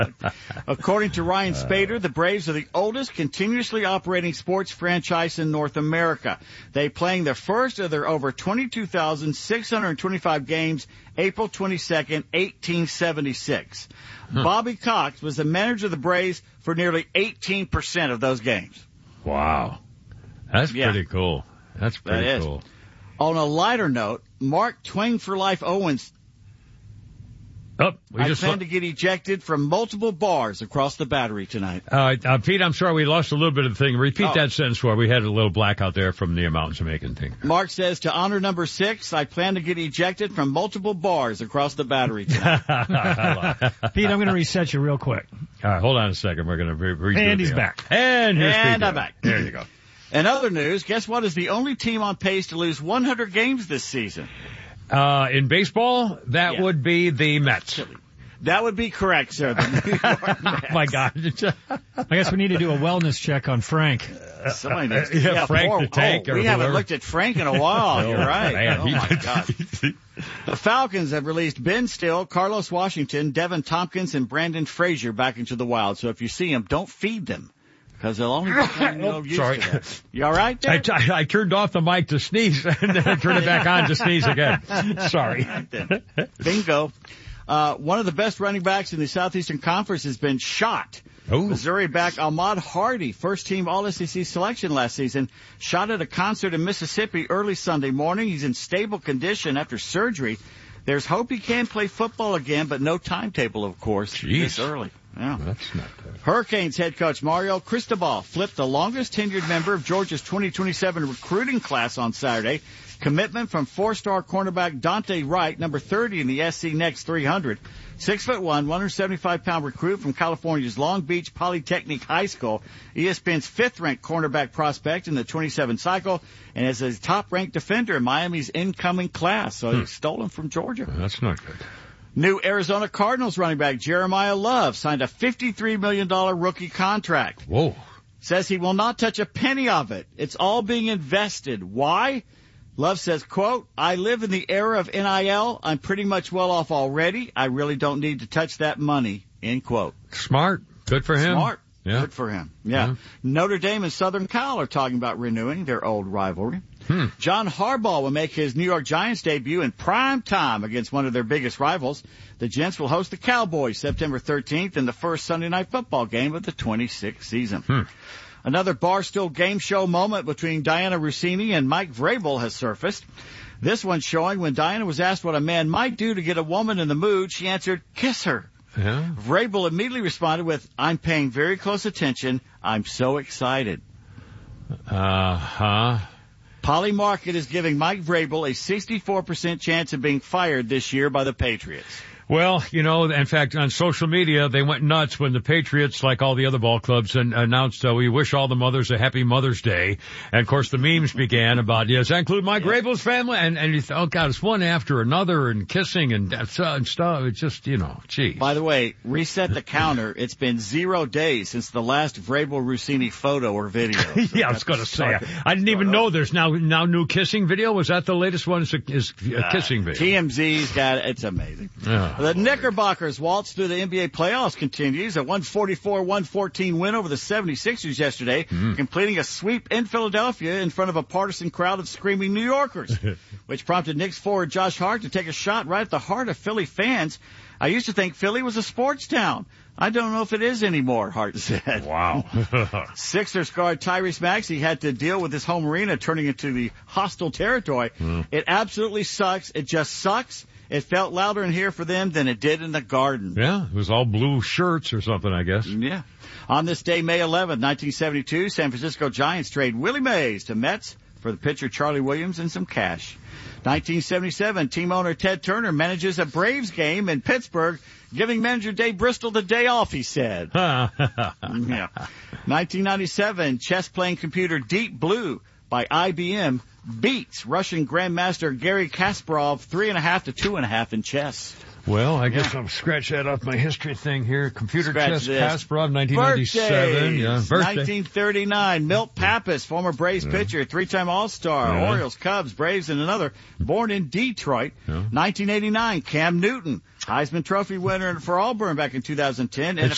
According to Ryan Spader, the Braves are the oldest continuously operating sports franchise in North America. They playing their first of their over 22,625 games April 22nd, 1876. Bobby Cox was the manager of the Braves for nearly 18% of those games. Wow. That's pretty cool. That's pretty cool. On a lighter note, Mark Twain for Life Owens I plan to get ejected from multiple bars across the Battery tonight. Pete, I'm sorry we lost a little bit of the thing. Repeat that sentence for me. We had a little blackout there from the Mountains of Macon thing. Mark says, to honor number 6, I plan to get ejected from multiple bars across the Battery tonight. Pete, I'm going to reset you real quick. All right, hold on a second. We're going to redo And he's back. And here's Pete. And I'm back. There you go. In other news, guess what is the only team on pace to lose 100 games this season? In baseball, that would be the Mets. That would be correct, sir. The New York Mets. Oh, my God. I guess we need to do a wellness check on Frank. Somebody needs to, Frank the Tank. We haven't looked at Frank in a while. You're right. Man, oh, my God. The Falcons have released Ben Still, Carlos Washington, Devin Tompkins, and Brandon Frazier back into the wild. So if you see them, don't feed them. Because they'll only become used to that. You all right there? I turned off the mic to sneeze, and then I turned it back on to sneeze again. Sorry. Bingo. One of the best running backs in the Southeastern Conference has been shot. Ooh. Missouri back Ahmad Hardy, first-team All-SEC selection last season, shot at a concert in Mississippi early Sunday morning. He's in stable condition after surgery. There's hope he can play football again, but no timetable, of course, this early. Yeah. That's not good. Hurricanes head coach Mario Cristobal flipped the longest tenured member of Georgia's 2027 recruiting class on Saturday. Commitment from 4-star cornerback Dante Wright, number 30 in the SC Next 300. 6'1", 175-pound recruit from California's Long Beach Polytechnic High School, ESPN's 5th-ranked cornerback prospect in the 27 cycle, and is a top-ranked defender in Miami's incoming class. So he's stolen from Georgia. That's not good. New Arizona Cardinals running back Jeremiah Love signed a $53 million rookie contract. Whoa. Says he will not touch a penny of it. It's all being invested. Why? Love says, quote, I live in the era of NIL. I'm pretty much well off already. I really don't need to touch that money, end quote. Smart. Good for him. Smart. Yeah. Good for him. Yeah. Notre Dame and Southern Cal are talking about renewing their old rivalry. John Harbaugh will make his New York Giants debut in prime time against one of their biggest rivals. The Gents will host the Cowboys September 13th in the first Sunday Night Football game of the 26th season. Another Barstool game show moment between Diana Rossini and Mike Vrabel has surfaced. This one showing when Diana was asked what a man might do to get a woman in the mood, she answered, kiss her. Yeah. Vrabel immediately responded with, I'm paying very close attention. I'm so excited. Polly Market is giving Mike Vrabel a 64% chance of being fired this year by the Patriots. Well, you know, in fact, on social media, they went nuts when the Patriots, like all the other ball clubs, announced we wish all the mothers a happy Mother's Day. And, of course, the memes began about, does that include Mike Vrabel's family? And you thought, oh, God, it's one after another and kissing and stuff. It's just, geez. By the way, reset the counter. It's been 0 days since the last Vrabel-Rossini photo or video. So yeah, I was going to say. I didn't even know there's now new kissing video. Was that the latest one? Is kissing video. TMZ's got it. It's amazing. Yeah. The Knickerbockers waltz through the NBA playoffs continues. A 144-114 win over the 76ers yesterday, completing a sweep in Philadelphia in front of a partisan crowd of screaming New Yorkers, which prompted Knicks forward Josh Hart to take a shot right at the heart of Philly fans. I used to think Philly was a sports town. I don't know if it is anymore, Hart said. Wow. Sixers guard Tyrese Maxey had to deal with his home arena turning into the hostile territory. It absolutely sucks. It just sucks. It felt louder in here for them than it did in the Garden. Yeah, it was all blue shirts or something, I guess. Yeah. On this day, May 11, 1972, San Francisco Giants trade Willie Mays to Mets for the pitcher Charlie Williams and some cash. 1977, team owner Ted Turner manages a Braves game in Pittsburgh, giving manager Dave Bristol the day off, he said. Yeah. 1997, chess-playing computer Deep Blue by IBM beats Russian Grandmaster Garry Kasparov 3.5 to 2.5 in chess. Well, I guess I'll scratch that off my history thing here. Computer chess, this. Kasparov, 1997. Yeah, birthday. 1939, Milt Pappas, former Braves pitcher, 3-time All-Star, Orioles, Cubs, Braves, and another, born in Detroit. 1989, Cam Newton, Heisman Trophy winner for Auburn back in 2010. It's